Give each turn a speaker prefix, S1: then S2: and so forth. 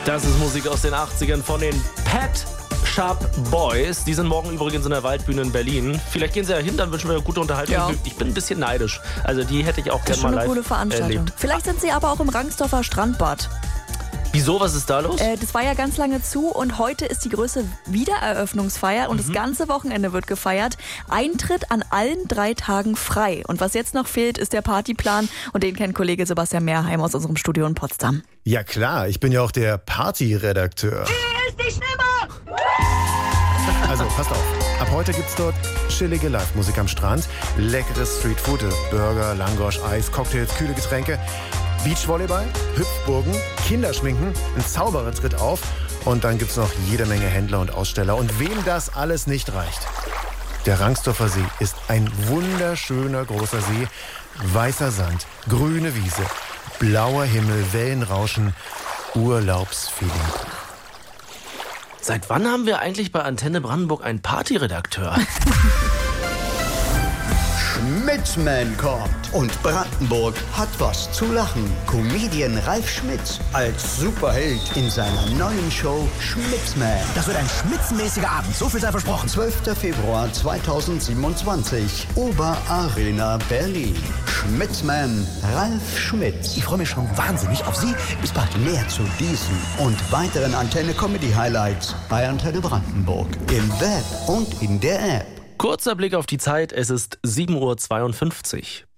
S1: Das ist Musik aus den 80ern von den Pet Shop Boys. Die sind morgen übrigens in der Waldbühne in Berlin. Vielleicht gehen sie ja hin, dann wünschen wir gute Unterhaltung.
S2: Ja.
S1: Ich bin ein bisschen neidisch. Also die hätte ich auch
S2: Das ist
S1: gerne mal
S2: schon eine
S1: live
S2: coole Veranstaltung.
S1: erlebt.
S2: Vielleicht sind sie aber auch im Rangsdorfer Strandbad.
S1: Wieso? Was ist da los?
S2: Das war ja ganz lange zu und heute ist die größte Wiedereröffnungsfeier und das ganze Wochenende wird gefeiert. Eintritt an allen 3 Tagen frei. Und was jetzt noch fehlt, ist der Partyplan und den kennt Kollege Sebastian Mehrheim aus unserem Studio in Potsdam.
S3: Ja klar, ich bin ja auch der Partyredakteur.
S4: Hier ist die Stimme!
S3: Also passt auf, ab heute gibt's dort chillige Live-Musik am Strand, leckeres Streetfood, Burger, Langosch, Eis, Cocktails, kühle Getränke, Beachvolleyball, Hüpfburgen, Kinderschminken, ein Zauberer tritt auf und dann gibt's noch jede Menge Händler und Aussteller. Und wem das alles nicht reicht, der Rangsdorfer See ist ein wunderschöner großer See, weißer Sand, grüne Wiese, blauer Himmel, Wellenrauschen, Urlaubsfeeling.
S1: Seit wann haben wir eigentlich bei Antenne Brandenburg einen Partyredakteur?
S5: Schmitzman kommt und Brandenburg hat was zu lachen. Comedian Ralf Schmitz als Superheld in seiner neuen Show Schmitzman.
S6: Das wird ein schmitzenmäßiger Abend, so viel sei versprochen.
S5: 12. Februar 2027, Oberarena Berlin. Schmitzman Ralf Schmitz.
S6: Ich freue mich schon wahnsinnig auf Sie. Bis bald.
S5: Mehr zu diesen und weiteren Antenne-Comedy-Highlights bei Antenne Brandenburg. Im Web und in der App.
S1: Kurzer Blick auf die Zeit, es ist 7:52 Uhr.